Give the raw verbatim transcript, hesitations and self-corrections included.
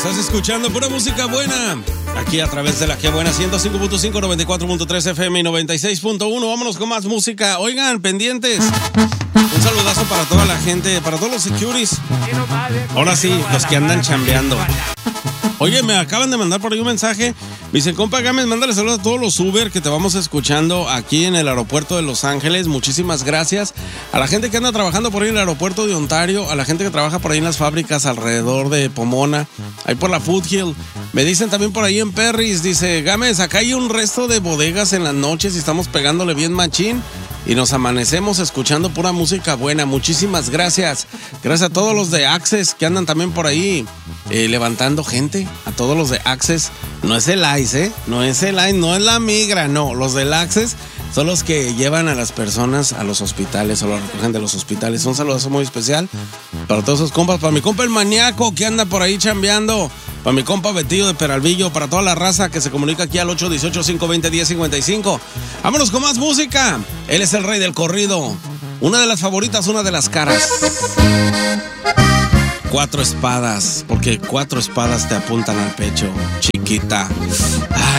Estás escuchando pura música buena, aquí a través de la que buena, ciento cinco punto cinco, noventa y cuatro punto tres F M y noventa y seis punto uno. Vámonos con más música. Oigan, pendientes. Un saludazo para toda la gente, para todos los securities. Ahora sí, los que andan chambeando. Oye, me acaban de mandar por ahí un mensaje. Me dicen, compa Gámez, mándale saludos a todos los Uber que te vamos escuchando aquí en el aeropuerto de Los Ángeles. Muchísimas gracias. A la gente que anda trabajando por ahí en el aeropuerto de Ontario, a la gente que trabaja por ahí en las fábricas alrededor de Pomona, ahí por la Foothill. Me dicen también por ahí en Perris, dice, Gámez, acá hay un resto de bodegas en las noches y estamos pegándole bien machín. Y nos amanecemos escuchando pura música buena. Muchísimas gracias. Gracias a todos los de Access que andan también por ahí eh, levantando gente. A todos los de Access. No es el ICE, ¿eh? No es el ICE, no es la migra, no. Los del Access son los que llevan a las personas a los hospitales o los recogen de los hospitales. Un saludazo muy especial para todos esos compas. Para mi compa el maníaco que anda por ahí chambeando. Para mi compa Betillo de Peralvillo. Para toda la raza que se comunica aquí al ocho uno ocho, cinco dos cero, uno cero cinco cinco. Vámonos con más música. Él es el rey del corrido. Una de las favoritas, una de las caras. Cuatro espadas. Porque cuatro espadas te apuntan al pecho, chiquita. Ay.